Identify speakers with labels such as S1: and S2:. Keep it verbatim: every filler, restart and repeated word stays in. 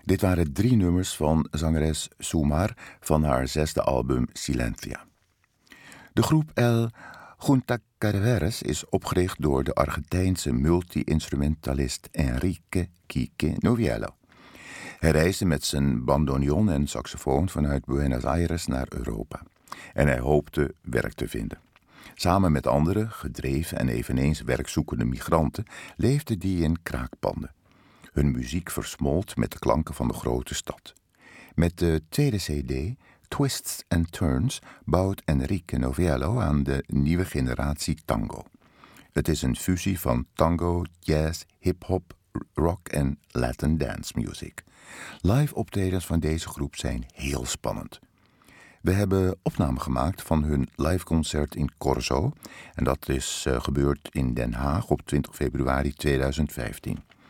S1: Dit waren drie nummers van zangeres Sumar van haar zesde album Silencia. De groep El Juntacarreras is opgericht door de Argentijnse multi-instrumentalist Enrique Quique Noviello. Hij reisde met zijn bandoneon en saxofoon vanuit Buenos Aires naar Europa. En hij hoopte werk te vinden. Samen met andere, gedreven en eveneens werkzoekende migranten leefden die in kraakpanden. Hun muziek versmolt met de klanken van de grote stad. Met de tweede cd, Twists and Turns, bouwt Enrique Noviello aan de nieuwe generatie tango. Het is een fusie van tango, jazz, hip-hop, rock en Latin dance music. Live optredens van deze groep zijn heel spannend. We hebben opname gemaakt van hun liveconcert in Corzo. En dat is uh, gebeurd in Den Haag op twintig februari tweeduizend vijftien.